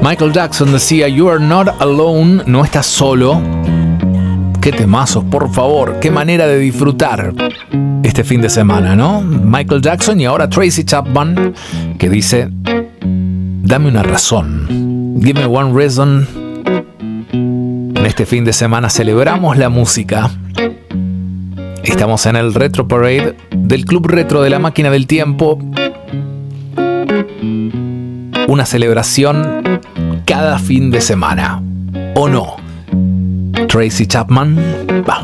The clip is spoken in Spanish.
Michael Jackson decía, "You are not alone", no estás solo. Qué temazos, por favor, qué manera de disfrutar este fin de semana, ¿no? Michael Jackson y ahora Tracy Chapman, que dice, dame una razón, give me one reason. En este fin de semana celebramos la música. Estamos en el Retro Parade del Club Retro de la Máquina del Tiempo. Una celebración cada fin de semana, ¿o no? Tracy Chapman, va.